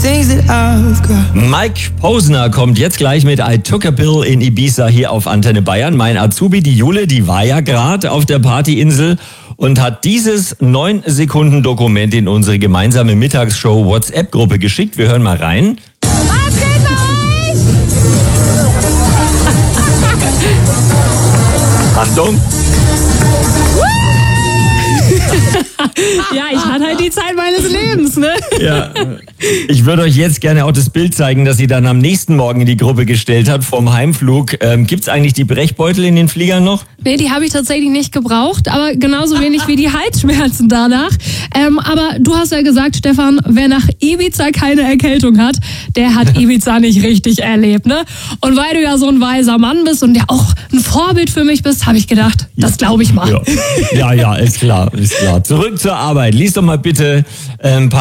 things that I've got. Mike Posner kommt jetzt gleich mit I Took a Pill in Ibiza hier auf Antenne Bayern. Mein Azubi, die Jule, die war ja gerade auf der Partyinsel und hat dieses 9-Sekunden-Dokument in unsere gemeinsame Mittagsshow WhatsApp-Gruppe geschickt. Wir hören mal rein. Achtung! Ja, ich hatte halt die Zeit meines Lebens, ne? Ja, ich würde euch jetzt gerne auch das Bild zeigen, das sie dann am nächsten Morgen in die Gruppe gestellt hat vom Heimflug. Gibt's eigentlich die Brechbeutel in den Fliegern noch? Nee, die habe ich tatsächlich nicht gebraucht, aber genauso wenig wie die Halsschmerzen danach. Aber du hast ja gesagt, Stefan, wer nach Ibiza keine Erkältung hat, der hat Ibiza nicht richtig erlebt, ne? Und weil du ja so ein weiser Mann bist und ja auch ein Vorbild für mich bist, habe ich gedacht, das glaube ich mal. Ja, ist klar. Zurück zur Arbeit. Lies doch mal bitte ein paar